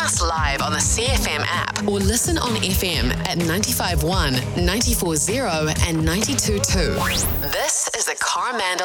us live on the CFM app or listen on FM at 95.1, 94.0 and 92.2. This is the Coromandel